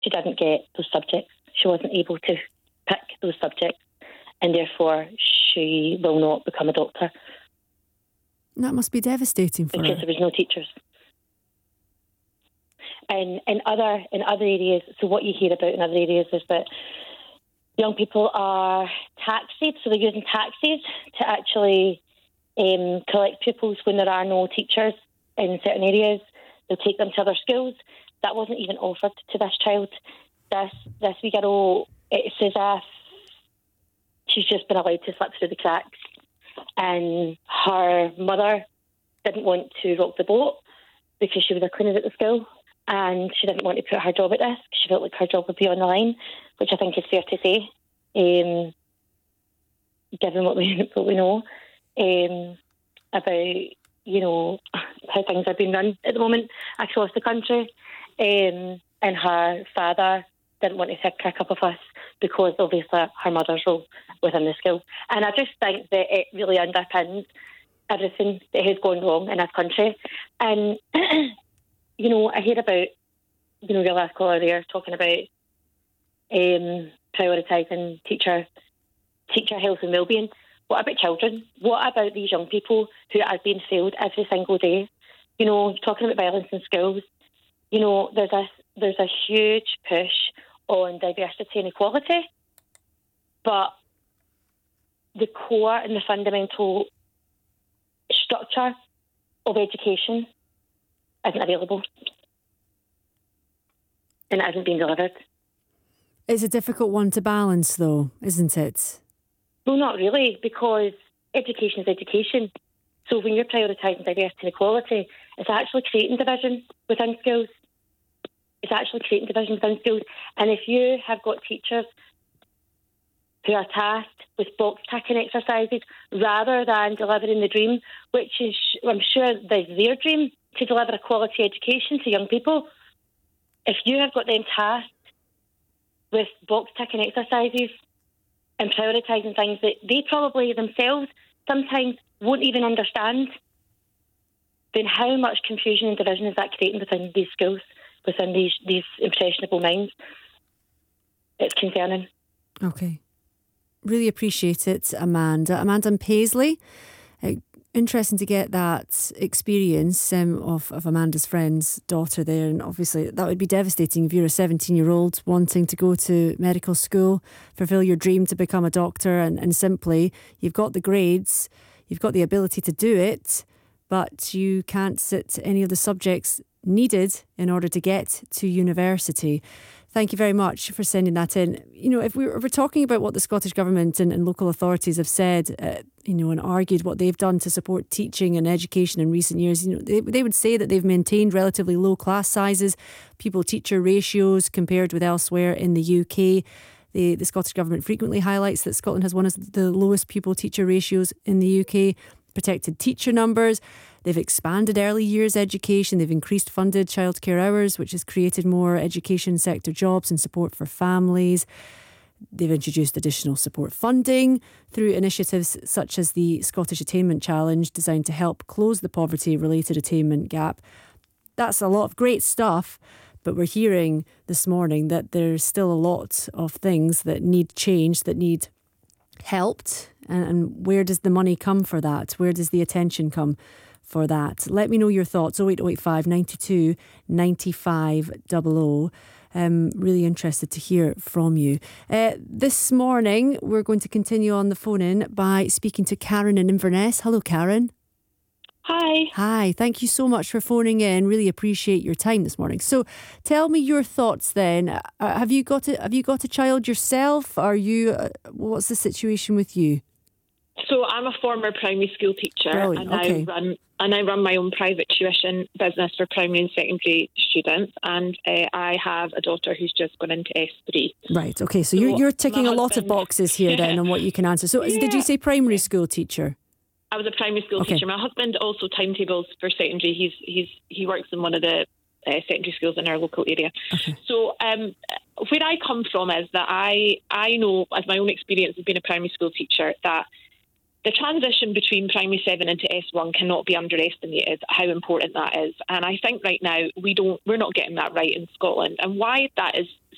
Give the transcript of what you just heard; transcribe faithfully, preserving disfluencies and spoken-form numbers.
she didn't get those subjects. She wasn't able to pick those subjects, and therefore she will not become a doctor. That must be devastating for her. Because there was no teachers. And in other in other areas, so what you hear about in other areas is that young people are taxied, so they're using taxis to actually um, collect pupils when there are no teachers in certain areas. They'll take them to other schools. That wasn't even offered to this child. This this wee girl, it's as if she's just been allowed to slip through the cracks. And her mother didn't want to rock the boat because she was a cleaner at the school, and she didn't want to put her job at risk. She felt like her job would be on the line, which I think is fair to say, um, given what we what we know um, about, you know, how things are being run at the moment across the country. Um, and her father didn't want to take her cup of fuss because obviously her mother's role within the school. And I just think that it really underpins everything that has gone wrong in this country. And, you know, I hear about, you know, your last caller there talking about um, prioritising teacher, teacher health and wellbeing. What about children? What about these young people who are being failed every single day? You know, talking about violence in schools. You know, there's a, there's a huge push on diversity and equality, but the core and the fundamental structure of education isn't available, and it isn't being delivered. It's a difficult one to balance, though, isn't it? Well, not really, because education is education. So when you're prioritising diversity and equality, it's actually creating division within schools. It's actually creating division within schools. And if you have got teachers who are tasked with box-ticking exercises rather than delivering the dream, which is, I'm sure, is their dream, to deliver a quality education to young people, if you have got them tasked with box-ticking exercises and prioritising things that they probably themselves sometimes won't even understand, then how much confusion and division is that creating within these schools, within these, these impressionable minds? It's concerning. Okay. Really appreciate it, Amanda. Amanda and Paisley. Uh, interesting to get that experience um, of, of Amanda's friend's daughter there. And obviously that would be devastating if you're a seventeen-year-old wanting to go to medical school, fulfill your dream to become a doctor, and, and simply you've got the grades, you've got the ability to do it, but you can't sit any of the subjects needed in order to get to university. Thank you very much for sending that in. You know, if, we, if we're talking about what the Scottish Government and, and local authorities have said, uh, you know, and argued what they've done to support teaching and education in recent years, you know, they, they would say that they've maintained relatively low class sizes, pupil-teacher ratios compared with elsewhere in the U K. The, the Scottish Government frequently highlights that Scotland has one of the lowest pupil-teacher ratios in the U K. Protected teacher numbers. They've expanded early years education. They've increased funded childcare hours, which has created more education sector jobs and support for families. They've introduced additional support funding through initiatives such as the Scottish Attainment Challenge, designed to help close the poverty-related attainment gap. That's a lot of great stuff, but we're hearing this morning that there's still a lot of things that need change, that need helped. And, and where does the money come for that? Where does the attention come for that? Let me know your thoughts. oh eight oh eight five, nine two, nine five double oh. Um, really interested to hear from you. Uh, this morning, we're going to continue on the phone in by speaking to Karen in Inverness. Hello, Karen. Hi. Hi. Thank you so much for phoning in. Really appreciate your time this morning. So, tell me your thoughts then. Uh, have you got a Have you got a child yourself? Are you? Uh, what's the situation with you? So I'm a former primary school teacher. Brilliant. and Okay. I run and I run my own private tuition business for primary and secondary students, and uh, I have a daughter who's just gone into S three. Right. Okay. So, So you're you're ticking my a lot of husband- boxes here then on what you can answer. So, Yeah. did you say primary school teacher? I was a primary school Okay. teacher. My husband also timetables for secondary. He's he's he works in one of the uh, secondary schools in our local area. Okay. So um, where I come from is that I I know, as my own experience as being a primary school teacher, that the transition between primary seven into S one cannot be underestimated, how important that is. And I think right now we don't we're not getting that right in Scotland. And why that is